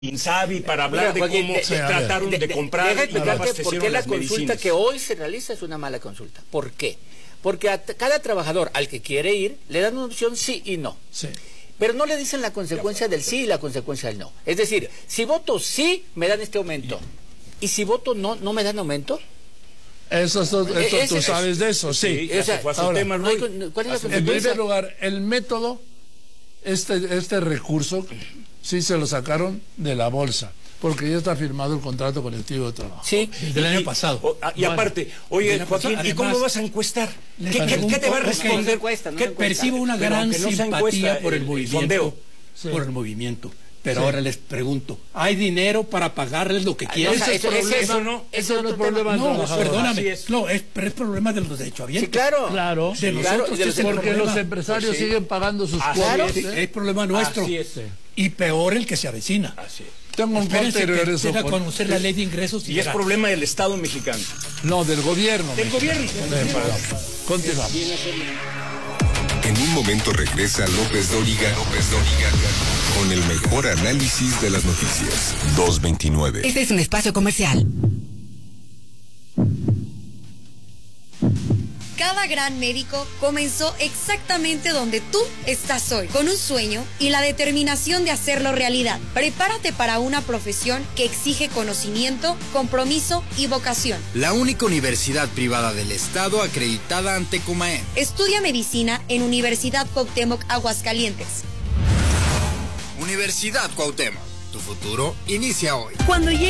Insabi para hablar de cómo trataron de comprar deja y explicarte por qué la consulta medicinas. que hoy se realiza es una mala consulta. ¿Por qué? Porque a cada trabajador al que quiere ir le dan una opción sí y no. Sí. Pero no le dicen la consecuencia del sí y la consecuencia del no. Es decir, si voto sí, me dan este aumento. Y si voto no, ¿no me dan aumento? Eso tú sabes de eso, sí. Ya se fue a su Ahora, tema, no hay Roy. ¿cuál es la En consecuencia? primer lugar, el método, este recurso, sí se lo sacaron de la bolsa, porque ya está firmado el contrato colectivo de trabajo. Sí. Del año pasado. Y aparte, oye, Joaquín, ¿y cómo vas a encuestar? ¿Qué te va a responder? Percibo una gran simpatía por el movimiento. Fondeo. Sí. Por el movimiento. Pero ahora les pregunto, ¿hay dinero para pagarles lo que quieren? Eso no es otro problema del No, trabajador. perdóname. No, pero es problema de los derechohabientes. Sí, claro. Claro, De nosotros, de los es el porque problema. los empresarios siguen pagando sus cuotas. Sí, es problema nuestro. Así es. Y peor el que se avecina. Así es. Tengo un Espérense corte y que regreso. quiera conocer la ley de ingresos Y es problema del Estado mexicano. No, del gobierno. Del gobierno. Continuamos. En un momento regresa López Dóriga con el mejor análisis de las noticias. 229. Este es un espacio comercial. Cada gran médico comenzó exactamente donde tú estás hoy, con un sueño y la determinación de hacerlo realidad. Prepárate para una profesión que exige conocimiento, compromiso y vocación. La única universidad privada del Estado acreditada ante Comaem. Estudia medicina en Universidad Cuauhtémoc, Aguascalientes. Universidad Cuauhtémoc. Tu futuro inicia hoy. Cuando llegue